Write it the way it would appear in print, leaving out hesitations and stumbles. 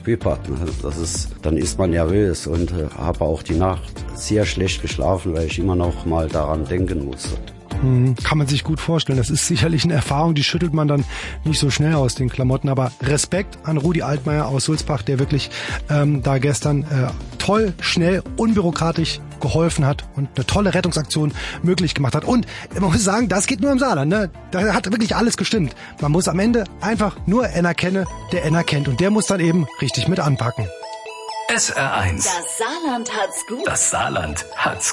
gewippert. Dann ist man nervös und habe auch die Nacht sehr schlecht geschlafen, weil ich immer noch mal daran denken musste. Kann man sich gut vorstellen. Das ist sicherlich eine Erfahrung, die schüttelt man dann nicht so schnell aus den Klamotten. Aber Respekt an Rudi Altmaier aus Sulzbach, der wirklich da gestern toll, schnell, unbürokratisch geholfen hat und eine tolle Rettungsaktion möglich gemacht hat. Und man muss sagen, das geht nur im Saarland. Ne? Da hat wirklich alles gestimmt. Man muss am Ende einfach nur einer kennen, der einer kennt. Und der muss dann eben richtig mit anpacken. SR1. Das Saarland hat's gut. Das Saarland hat's